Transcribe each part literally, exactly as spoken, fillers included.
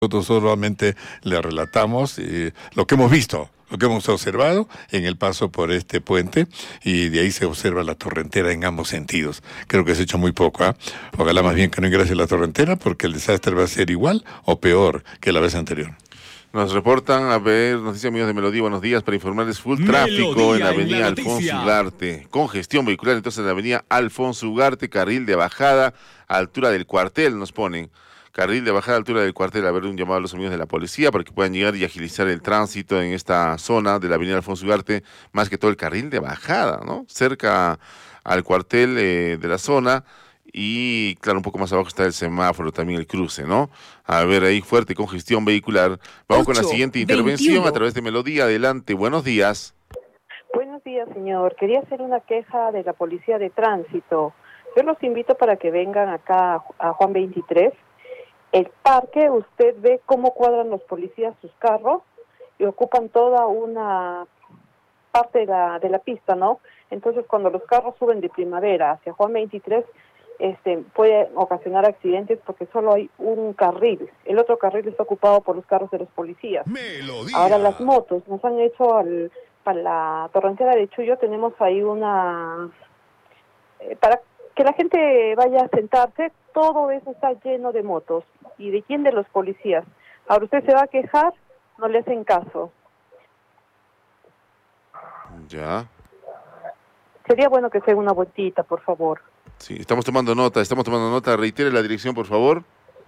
Nosotros solamente le relatamos eh, lo que hemos visto, lo que hemos observado en el paso por este puente, y de ahí se observa la torrentera en ambos sentidos. Creo que se ha hecho muy poco, ¿eh? Ojalá más bien que no ingrese la torrentera, porque el desastre va a ser igual o peor que la vez anterior. Nos reportan, a ver, nos dice amigos de Melodía, buenos días, para informarles full tráfico Melodía en la avenida en la Alfonso Ugarte, congestión vehicular entonces en la avenida Alfonso Ugarte, carril de bajada, altura del cuartel, nos ponen. Carril de bajada, altura del cuartel, a ver, un llamado a los amigos de la policía para que puedan llegar y agilizar el tránsito en esta zona de la avenida Alfonso Ugarte, más que todo el carril de bajada, ¿no? Cerca al cuartel eh, de la zona, y claro, un poco más abajo está el semáforo, también el cruce, ¿no? A ver, ahí fuerte congestión vehicular. Vamos ocho, con la siguiente intervención veintiuno. A través de Melodía. Adelante, buenos días. Buenos días, señor. Quería hacer una queja de la policía de tránsito. Yo los invito para que vengan acá a Juan veintitrés. El parque, usted ve cómo cuadran los policías sus carros y ocupan toda una parte de la, de la pista, ¿no? Entonces, cuando los carros suben de Primavera hacia Juan veintitrés, este, puede ocasionar accidentes porque solo hay un carril. El otro carril está ocupado por los carros de los policías. Melodía. Ahora las motos nos han hecho al, para la torrentera de Chuyo, tenemos ahí una... Eh, para que la gente vaya a sentarse, todo eso está lleno de motos. ¿Y de quién? De los policías. Ahora usted se va a quejar, no le hacen caso. Ya. Sería bueno que se haga una vueltita, por favor. Sí, estamos tomando nota, estamos tomando nota. Reitere la dirección, por favor.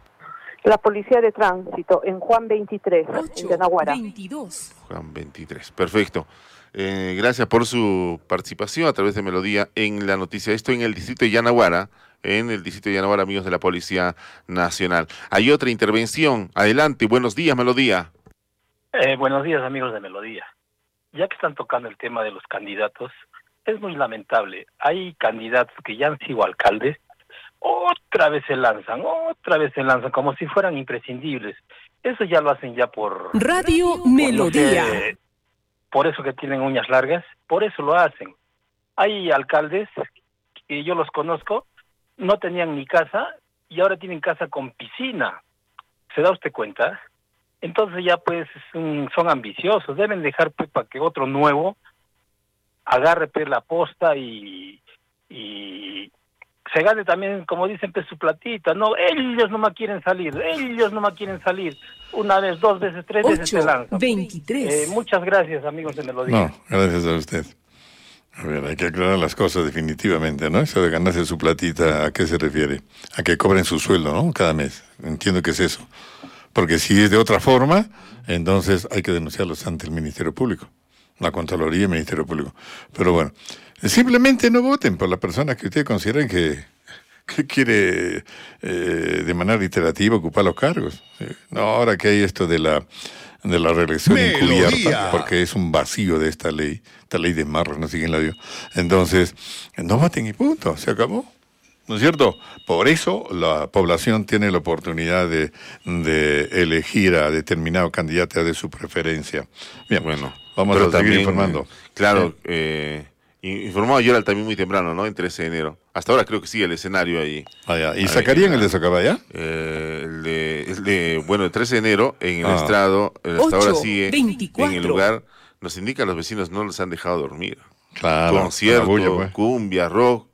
La policía de tránsito en Juan veintitrés, en Yanaguara. veintidós. Juan veintitrés, perfecto. Eh, gracias por su participación a través de Melodía en la noticia. Esto en el distrito de Yanaguara, en el distrito de Yanaguara, amigos de la Policía Nacional. Hay otra intervención. Adelante, buenos días, Melodía. Eh, buenos días, amigos de Melodía. Ya que están tocando el tema de los candidatos, es muy lamentable. Hay candidatos que ya han sido alcaldes, otra vez se lanzan, otra vez se lanzan, como si fueran imprescindibles. Eso ya lo hacen ya por... Radio por Melodía. Que, por eso que tienen uñas largas, por eso lo hacen. Hay alcaldes, que yo los conozco, no tenían ni casa, y ahora tienen casa con piscina. ¿Se da usted cuenta? Entonces ya pues un, son ambiciosos, deben dejar pues, para que otro nuevo agarre pues, la posta y, y se gane también, como dicen, pues su platita. No, ellos no más quieren salir, ellos no más quieren salir. Una vez, dos veces, tres veces se lanzan. veintitrés. Eh, muchas gracias, amigos de Melodía. No, gracias a usted. A ver, hay que aclarar las cosas definitivamente, ¿no? Eso de ganarse su platita, ¿a qué se refiere? A que cobren su sueldo, ¿no? Cada mes. Entiendo que es eso. Porque si es de otra forma, entonces hay que denunciarlos ante el Ministerio Público, la Contraloría y el Ministerio Público. Pero bueno, simplemente no voten por la persona que ustedes consideren que, que quiere eh, de manera iterativa ocupar los cargos. No, ahora que hay esto de la de la reelección Melodía. Encubierta, porque es un vacío de esta ley, esta ley de Marra, no sé quién la dio. Entonces, no voten y punto, se acabó. ¿No es cierto? Por eso la población tiene la oportunidad de, de elegir a determinado candidato de su preferencia. Bien, bueno, vamos a seguir informando. Claro, eh, informado ayer también muy temprano, ¿no? En trece de enero. Hasta ahora creo que sigue el escenario ahí. Ah, ya. ¿Y sacarían el de Socabaya? Eh, el, de, el de, bueno, el trece de enero en el ah. estrado, hasta ahora sigue veinticuatro. En el lugar, nos indican los vecinos no los han dejado dormir. Claro. Concierto, bulla, pues. Cumbia, rock.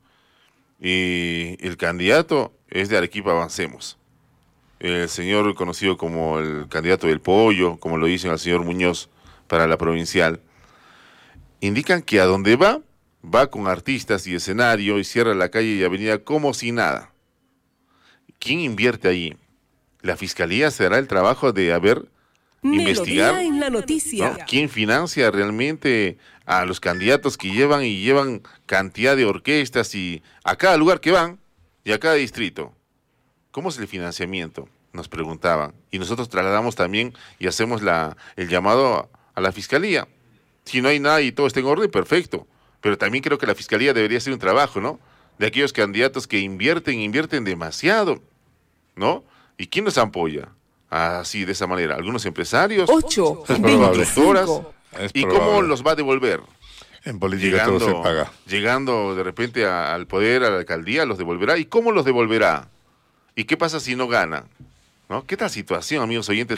Y el candidato es de Arequipa Avancemos. El señor conocido como el candidato del pollo, como lo dicen al señor Muñoz para la provincial, indican que a donde va, va con artistas y escenario y cierra la calle y avenida como si nada. ¿Quién invierte ahí? La fiscalía se hará el trabajo de haber Melodía investigar en la noticia. ¿no? ¿Quién financia realmente a los candidatos que llevan y llevan cantidad de orquestas y a cada lugar que van y a cada distrito? ¿Cómo es el financiamiento? Nos preguntaban. Y nosotros trasladamos también y hacemos la, el llamado a la fiscalía. Si no hay nada y todo está en orden, perfecto. Pero también creo que la fiscalía debería hacer un trabajo, ¿no? De aquellos candidatos que invierten, invierten demasiado, ¿no? ¿Y quién nos apoya? Así, de esa manera. Algunos empresarios, Ocho, constructoras. ¿Y cómo los va a devolver? En política llegando, todo se paga. Llegando de repente a, al poder, a la alcaldía, los devolverá. ¿Y cómo los devolverá? ¿Y qué pasa si no gana? ¿no? ¿Qué tal situación, amigos oyentes?